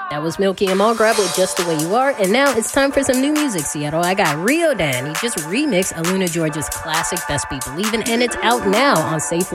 That was Milky and Margrab with Just the Way You Are. And now it's time for some new music, Seattle. I got Rio Dan. He just remixed Aluna George's classic Best Be Believin', and it's out now on Safe